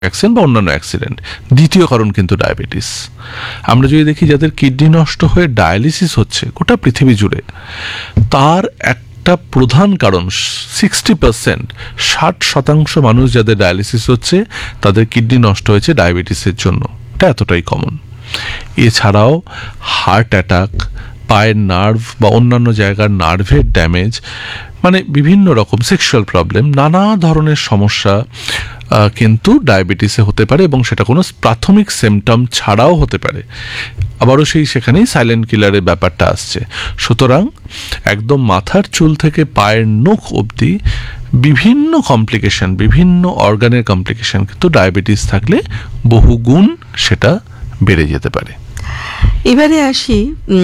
Accident বা অন্যান্য accident. দ্বিতীয় কারণ কিন্তু ডায়াবেটিস। আমরা যদি দেখি যাদের কিডনি নষ্ট হয়ে ডায়ালিসিস হচ্ছে গোটা পৃথিবী জুড়ে, তার একটা প্রধান কারণ 60%, 60% মানুষ যাদের ডায়ালিসিস হচ্ছে তাদের কিডনি নষ্ট হয়েছে ডায়াবেটিসের জন্য। এটা এতটাই কমন। এছাড়াও হার্ট অ্যাটাক, পায়ের নার্ভ বা অন্যান্য জায়গার নার্ভের ড্যামেজ, মানে বিভিন্ন রকম সেক্সুয়াল প্রবলেম, নানা ধরনের সমস্যা কিন্তু ডায়াবেটিসে হতে পারে এবং সেটা কোনো প্রাথমিক সিমটম ছাড়াও হতে পারে। আবারও সেখানেই সাইলেন্ট কিলারের ব্যাপারটা আসছে। সুতরাং একদম মাথার চুল থেকে পায়ের নখ অবধি বিভিন্ন কমপ্লিকেশন, বিভিন্ন অর্গানের কমপ্লিকেশন কিন্তু ডায়াবেটিস থাকলে বহুগুণ সেটা বেড়ে যেতে পারে। এবারে আসি,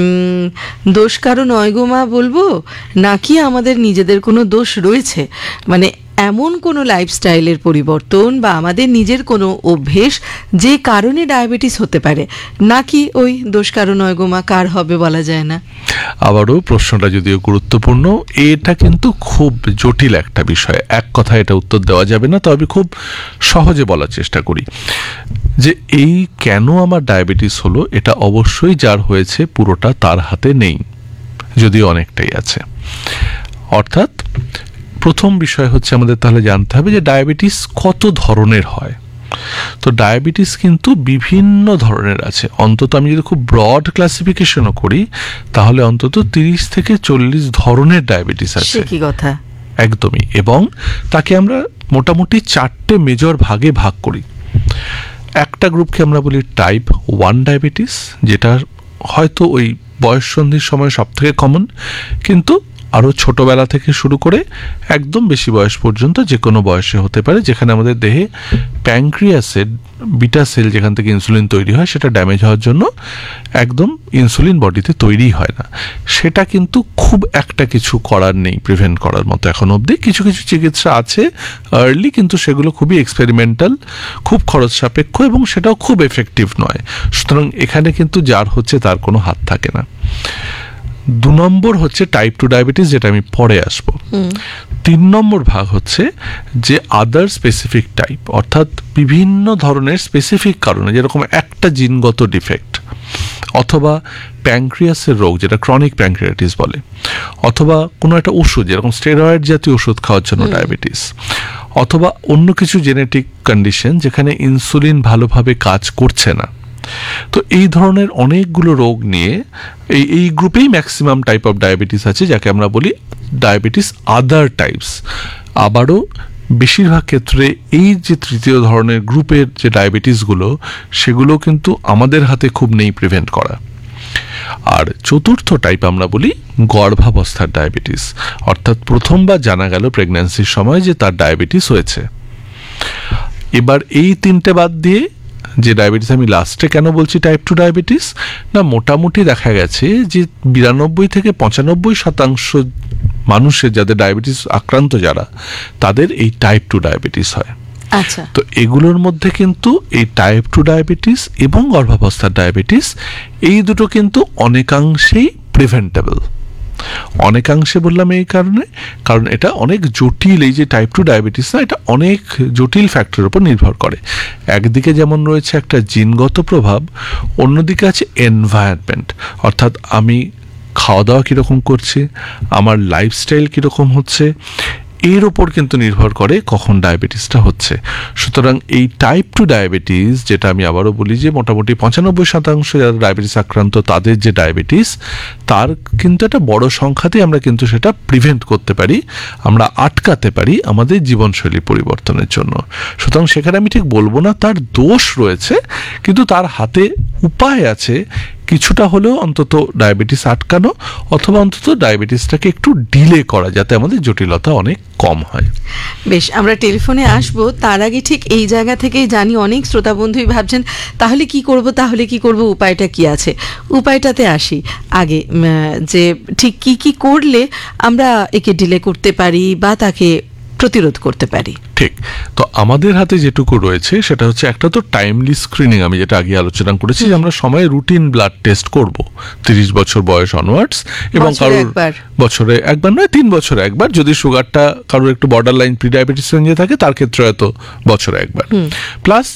দোষ কারো নয় গো মা বলবো, নাকি আমাদের নিজেদের কোনো দোষ রয়েছে? মানে এমন কোনো লাইফস্টাইলের পরিবর্তন বা আমাদের নিজের কোনো অভ্যেস যে কারণে ডায়াবেটিস হতে পারে, নাকি ওই দোষ কারো নয় গো মা কার হবে বলা যায় না? আবারও প্রশ্নটা যদিও গুরুত্বপূর্ণ, এটা কিন্তু খুব জটিল একটা বিষয়, এক কথায় এটা উত্তর দেওয়া যাবে না। তবে খুব সহজে বলার চেষ্টা করি যে এই কেন আমার ডায়াবেটিস হলো, এটা অবশ্যই যার হয়েছে পুরোটা তার হাতে নেই, যদিও অনেকটাই আছে। অর্থাৎ প্রথম বিষয় হচ্ছে আমাদের তাহলে জানতে হবে যে ডায়াবেটিস কত ধরনের হয়। তো ডায়াবেটিস কিন্তু বিভিন্ন ধরনের আছে। অন্তত আমি যদি খুব ব্রড ক্লাসিফিকেশনও করি তাহলে অন্তত 30 থেকে 40 ধরনের ডায়াবেটিস আছে। কি কথা! একদমই। এবং তাকে আমরা মোটামুটি 4টে মেজর ভাগে ভাগ করি। একটা গ্রুপকে আমরা বলি টাইপ 1 ডায়াবেটিস, যেটা হয়তো ওই বয়ঃসন্ধির সময় সব থেকে কমন, কিন্তু আরও ছোটোবেলা থেকে শুরু করে একদম বেশি বয়স পর্যন্ত যে কোনো বয়সে হতে পারে, যেখানে আমাদের দেহে প্যানক্রিয়াসের বিটা সেল যেখান থেকে ইনসুলিন তৈরি হয় সেটা ড্যামেজ হওয়ার জন্য একদম ইনসুলিন বডিতে তৈরি হয় না। সেটা কিন্তু খুব একটা কিছু করার নেই প্রিভেন্ট করার মতো এখন অবধি। কিছু কিছু চিকিৎসা আছে আর্লি, কিন্তু সেগুলো খুবই এক্সপেরিমেন্টাল, খুব খরচ সাপেক্ষ এবং সেটাও খুব এফেক্টিভ নয়। সুতরাং এখানে কিন্তু যার হচ্ছে তার কোনো হাত থাকে না। 2 নম্বর হচ্ছে টাইপ 2 ডায়াবেটিস, যেটা আমি পরে আসবো। 3 নম্বর ভাগ হচ্ছে যে আদার স্পেসিফিক টাইপ, অর্থাৎ বিভিন্ন ধরনের স্পেসিফিক কারণে, যেরকম একটা জিনগত ডিফেক্ট, অথবা প্যানক্রিয়াসের রোগ যেটা ক্রনিক প্যানক্রিয়াটিস বলে, অথবা কোনো একটা ওষুধ যেরকম স্টেরয়েড জাতীয় ওষুধ খাওয়ার জন্য ডায়াবেটিস, অথবা অন্য কিছু জেনেটিক কন্ডিশন যেখানে ইনসুলিন ভালোভাবে কাজ করছে না। তো এই ধরনের অনেকগুলো রোগ নিয়ে এই গ্রুপেই ম্যাক্সিমাম টাইপ অফ ডায়াবেটিস আছে, যাকে আমরা বলি ডায়াবেটিস আদার টাইপস। আবারও বেশিরভাগ ক্ষেত্রে এই যে তৃতীয় ধরনের গ্রুপের যে ডায়াবেটিসগুলো, সেগুলো কিন্তু আমাদের হাতে খুব নেই প্রিভেন্ট করা। আর চতুর্থ টাইপ আমরা বলি গর্ভাবস্থার ডায়াবেটিস, অর্থাৎ প্রথমবার জানা গেল প্রেগন্যান্সির সময় যে তার ডায়াবেটিস হয়েছে। এবার এই 3টে বাদ দিয়ে যে ডায়াবেটিস আমি লাস্টে কেন বলছি টাইপ 2 ডায়াবেটিস, না মোটামুটি দেখা গেছে যে 92 থেকে 95% মানুষের যাদের ডায়াবেটিস আক্রান্ত যারা, তাদের এই টাইপ 2 ডায়াবেটিস হয়। আচ্ছা। তো এগুলোর মধ্যে কিন্তু এই টাইপ 2 ডায়াবেটিস এবং গর্ভাবস্থার ডায়াবেটিস এই দুটো কিন্তু অনেকাংশেই প্রিভেন্টেবল। অনেকাংশে বললাম এই কারণে, কারণ এটা অনেক জটিল। এই যে টাইপ 2 ডায়াবেটিস না, এটা অনেক জটিল ফ্যাক্টরের উপর নির্ভর করে। একদিকে যেমন রয়েছে একটা জিনগত প্রভাব, অন্যদিকে আছে এনভায়রনমেন্ট, অর্থাৎ আমি খাওয়া দাওয়া কীরকম করছি, আমার লাইফস্টাইল কীরকম হচ্ছে, এর ওপর কিন্তু নির্ভর করে কখন ডায়াবেটিসটা হচ্ছে। সুতরাং এই টাইপ 2 ডায়াবেটিস, যেটা আমি আবারও বলি যে মোটামুটি 95% যারা ডায়াবেটিস আক্রান্ত তাদের যে ডায়াবেটিস, তার কিন্তু একটা বড় সংখ্যাতেই আমরা কিন্তু সেটা প্রিভেন্ট করতে পারি, আমরা আটকাতে পারি আমাদের জীবনশৈলী পরিবর্তনের জন্য। সুতরাং সেখানে আমি ঠিক বলবো না তার দোষ রয়েছে, কিন্তু তার হাতে উপায় আছে কিছুটা হলেও অন্তত ডায়াবেটিস আটকানো, অথবা অন্তত ডায়াবেটিসটাকে একটু ডিলে করা, যাতে আমাদের জটিলতা অনেক কম হয়। বেশ, আমরা টেলিফোনে আসবো, তার আগে ঠিক এই জায়গা থেকেই জানি অনেক শ্রোতা বন্ধুই ভাবছেন তাহলে কি করব, উপায়টা কি আছে। উপায়টাতে আসি আগে, যে ঠিক কি করলে আমরা একে ডিলে করতে পারি বা তাকে প্রতিরোধ করতে পারি। ঠিক। তো আমাদের হাতে যেটুকু রয়েছে সেটা হচ্ছে একটা তো টাইমলি স্ক্রিনিং, আমি যেটা আগে আলোচনা করেছি যে আমরা সময়ে রুটিন ব্লাড টেস্ট করব 30 বছর বয়স অনওয়ার্ডস, এবং বছরে কারোর একবার। বছরে একবার নয় 3 বছরে একবার, যদি সুগারটা কারোর একটু বর্ডার লাইন প্রি ডায়াবেটিস রেঞ্জে থাকে তার ক্ষেত্রে হয়তো বছরে একবার। প্লাস